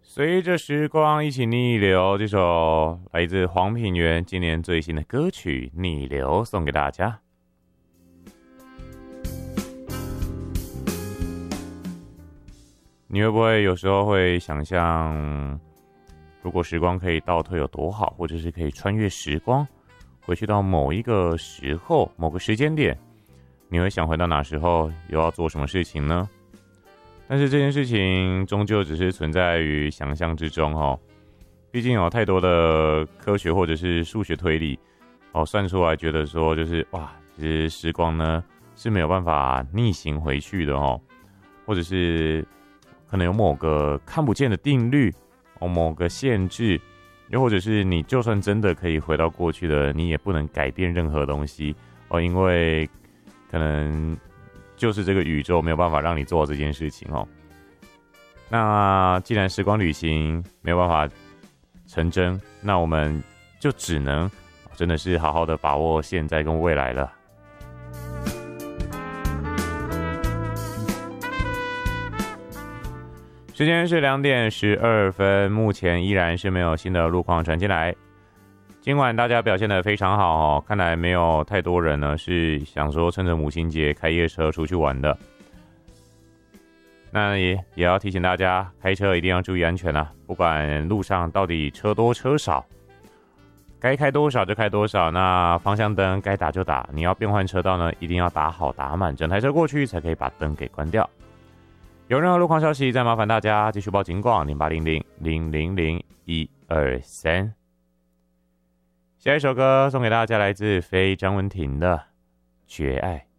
随着时光一起逆流，这首来自黄品源今年最新的歌曲《逆流》送给大家。你会不会有时候会想象，如果时光可以倒退有多好，或者是可以穿越时光，回去到某一个时候、某个时间点，你会想回到哪时候，又要做什么事情呢？但是这件事情终究只是存在于想象之中哦，毕竟有太多的科学或者是数学推理哦，算出来觉得说就是哇，其实时光呢是没有办法逆行回去的哦，或者是可能有某个看不见的定律哦，某个限制，又或者是你就算真的可以回到过去的，你也不能改变任何东西哦，因为可能就是这个宇宙没有办法让你做这件事情哦。那既然时光旅行没有办法成真，那我们就只能真的是好好的把握现在跟未来了。时间是2点12分，目前依然是没有新的路况传进来。今晚大家表现得非常好哦，看来没有太多人呢是想说趁着母亲节开夜车出去玩的。那也要提醒大家，开车一定要注意安全啊！不管路上到底车多车少，该开多少就开多少。那方向灯该打就打，你要变换车道呢，一定要打好打满，整台车过去才可以把灯给关掉。有任何路况消息，再麻烦大家继续报警广0800000123。下一首歌送给大家，来自非张文婷的《绝爱》。